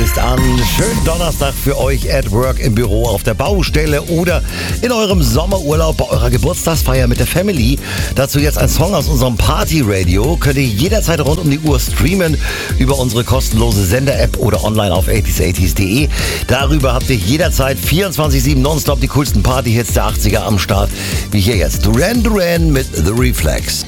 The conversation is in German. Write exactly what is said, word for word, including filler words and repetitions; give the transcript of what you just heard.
ist an. Schönen Donnerstag für euch at work, im Büro, auf der Baustelle oder in eurem Sommerurlaub bei eurer Geburtstagsfeier mit der Family. Dazu jetzt ein Song aus unserem Party-Radio. Könnt ihr jederzeit rund um die Uhr streamen über unsere kostenlose Sender-App oder online auf achtziger achtzig punkt de. Darüber habt ihr jederzeit vierundzwanzig sieben nonstop die coolsten Party-Hits der achtziger am Start. Wie hier jetzt Duran Duran mit The Reflex.